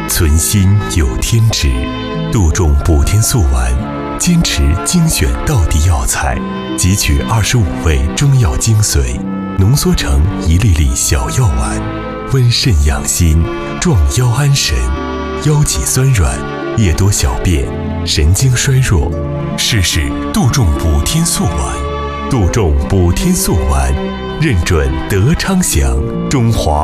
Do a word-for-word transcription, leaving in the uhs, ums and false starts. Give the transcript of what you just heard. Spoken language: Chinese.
存心有天职，杜仲补天素丸，坚持精选道地药材，汲取二十五味中药精髓，浓缩成一粒粒小药丸，温肾养心，壮腰安神，腰脊酸软，夜多小便，神经衰弱，试试杜仲补天素丸。杜仲补天素丸，认准德昌祥，中华